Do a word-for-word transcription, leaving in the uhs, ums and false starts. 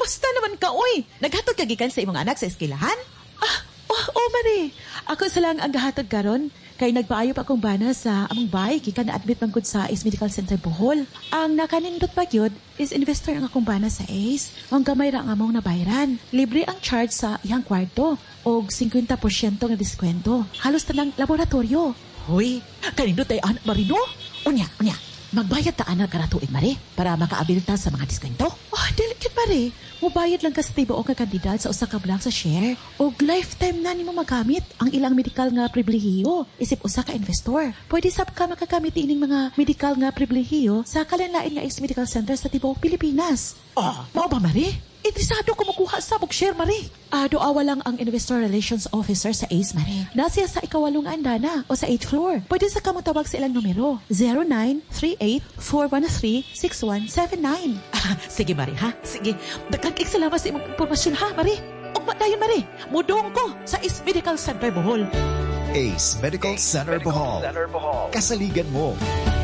Kumusta naman ka, uy? Naghatod ka gikan sa imong anak sa eskwelahan? Ah, oh, oh, Mari. Ako sa lang ang gahatod karon. Kay nagpaayo pa akong bana sa among bahay, kika na-admit man gud sa Ace Medical Center Bohol. Ang nakanindot pa gyud is investor ang akong bana sa Ace. Ang gamay ra ang among nabayran. Libre ang charge sa iyang kwarto og fifty percent nga diskwento. Halos tanang laboratorio. Hoy, kanindot ay anak Marino? Unya, unya. Magbayad ta anak karatuig, Mari, para makaabil ta sa mga diskwento. Oh, delicate, Mari. Mubayad lang ka sa tibuok nga kandidat sa usa ka blank sa share. O lifetime na nimo magamit ang ilang medical nga pribilehiyo isip usa ka investor. Pwede sab ka makagamit ining mga medical nga pribilehiyo sa kalanlain nga Ace Medical Center sa tibuok Pilipinas. Ah, mao ba, Mari? Interesado ko makuha sa bug share, Mari. Ah, doawa lang ang Investor Relations Officer sa Ace, Mari. Nasiya sa ikawalong andana o sa eighth floor. Pwede sa kamong tawag sa ilang numero. zero nine three eight four one three six one seven nine. Ah, sige, Mari, ha? Sige. Dagkag salamat sa imong impormasyon, ha, Mari? Ugma dayon, Mari. Mudong ko sa Ace Medical Center Bohol. Ace Medical Center Bohol. Kasaligan mo.